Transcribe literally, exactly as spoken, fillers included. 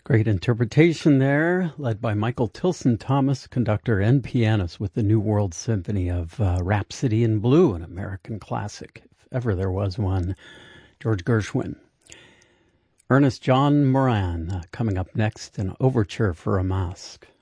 Great interpretation there, led by Michael Tilson Thomas, conductor and pianist with the New World Symphony of uh, Rhapsody in Blue, an American classic, if ever there was one, George Gershwin. Ernest John Moran uh, coming up next, an overture for a masque.